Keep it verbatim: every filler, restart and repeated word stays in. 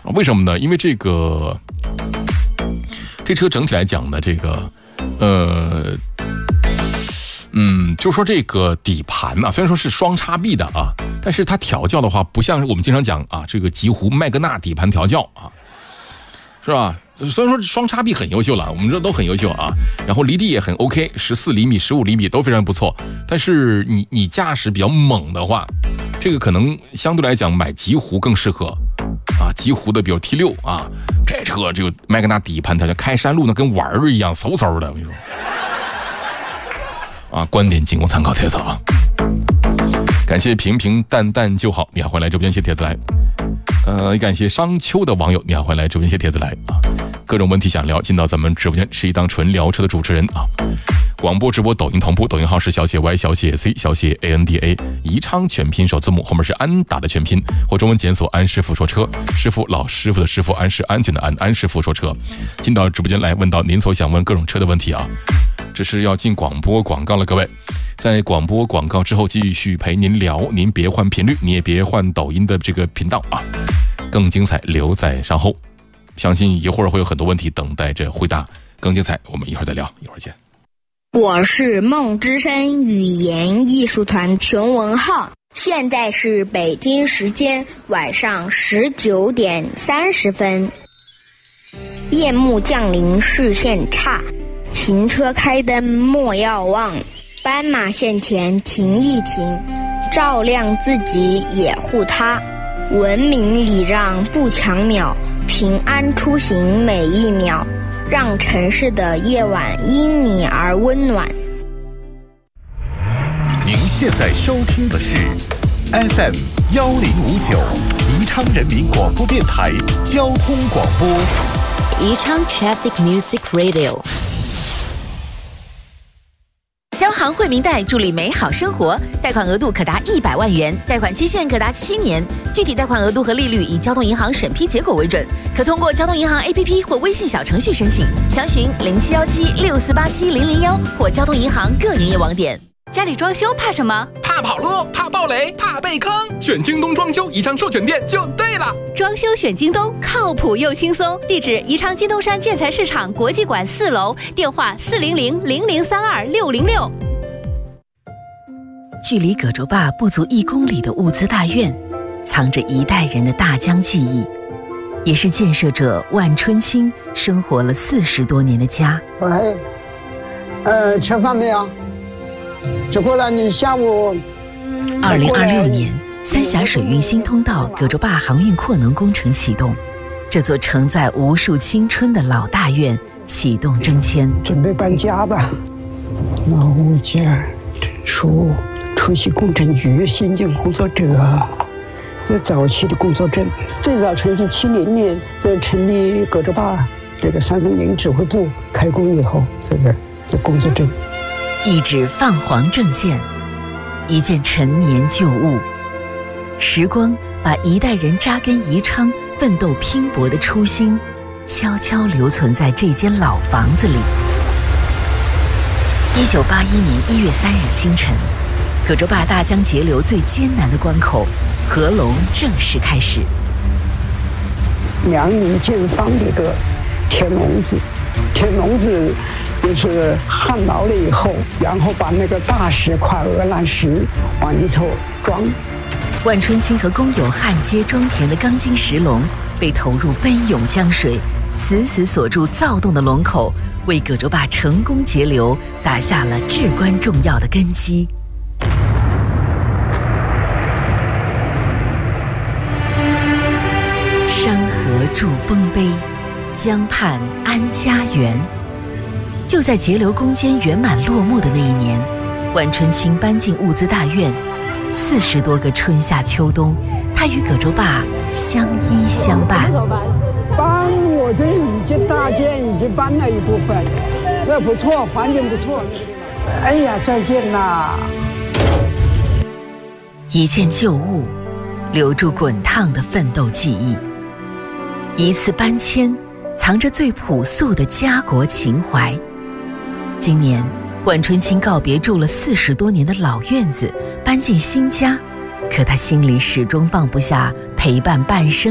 为什么呢？因为这个这车整体来讲呢，这个呃嗯，就说这个底盘啊，虽然说是双叉臂的啊，但是它调教的话，不像我们经常讲啊，这个极狐麦格纳底盘调教啊，是吧？虽然说双叉臂很优秀了，我们这都很优秀啊，然后离地也很 OK， 十四厘米、十五厘米都非常不错。但是你你驾驶比较猛的话，这个可能相对来讲买极狐更适合啊。极狐的比如 T 六 啊，这车这个麦格纳底盘调教，开山路呢跟玩儿一样，嗖嗖的，我跟你说。啊，观点仅供参考，帖子啊。感谢平平淡淡就好，你好，欢迎来直播间写帖子来。呃，感谢商丘的网友，你好，欢迎来直播间写帖子来啊。各种问题想聊，进到咱们直播间是一档纯聊车的主持人啊。广播直播抖音同步，抖音号是小写 Y 小写 C 小写 A N D A， 宜昌全拼首字母后面是安打的全拼，或中文检索安师傅说车，师傅老师傅的师傅，安是安全的安，安师傅说车。进到直播间来问到您所想问各种车的问题啊。这是要进广播广告了，各位，在广播广告之后继续陪您聊，您别换频率，你也别换抖音的这个频道啊，更精彩留在稍后，相信一会儿会有很多问题等待着回答，更精彩我们一会儿再聊，一会儿见。 我是梦之声语言艺术团熊文浩，现在是北京时间晚上十九点三十分，夜幕降临，视线差，停车开灯莫要忘，斑马线前停一停，照亮自己也护他，文明礼让不抢秒，平安出行每一秒，让城市的夜晚因你而温暖。 您现在收听的是 F M 一零五九宜昌人民广播电台交通广播， 宜昌 Traffic Music Radio。交行惠民贷助力美好生活，贷款额度可达一百万元，贷款期限可达七年，具体贷款额度和利率以交通银行审批结果为准，可通过交通银行 A P P 或微信小程序申请，详询零七幺七六四八七零零幺或交通银行各营业网点。 家里装修怕什么？ 怕跑路，怕暴雷，怕被坑。选京东装修宜昌授权店就对了。 装修选京东，靠谱又轻松。地址：宜昌金东山建材市场国际馆四楼，电话：四零零零零三二六零六。 距离葛洲坝不足一公里的物资大院，藏着一代人的大江记忆，也是建设者万春青生活了四十多年的家。 喂，呃，吃饭没有？吃过了，你下午。 二零二六年，三峡水运新通道葛洲坝航运扩能工程启动，这座承载无数青春的老大院启动征迁， 准备搬家吧。老物件属出席工程局新建工作者，这早期的工作证，最早成立七零年，这成立葛洲坝这个三三零指挥部开工以后，这个这工作证。 一纸泛黄证件，一件陈年旧物，时光把一代人扎根宜昌、奋斗拼搏的初心，悄悄留存在这间老房子里。一九八一年一月三日清晨，葛洲坝大江截流最艰难的关口——合龙正式开始。 良民建方的一个铁笼子，铁笼子就是焊牢了以后，然后把那个大石块鹅卵石往里头装。 万春青和工友焊接装填的钢筋石笼被投入奔涌江水，死死锁住躁动的龙口，为葛洲坝成功截流打下了至关重要的根基。山河筑丰碑，江畔安家园。就在截流攻坚圆满落幕的那一年，万春青搬进物资大院，四十多个春夏秋冬，他与葛洲坝相依相伴。 搬我这已经大件已经搬了一部分，那不错，环境不错。哎呀，再见啦！ 一件旧物，留住滚烫的奋斗记忆。一次搬迁，藏着最朴素的家国情怀。今年，万春青告别住了四十多年的老院子，搬进新家，可他心里始终放不下陪伴半生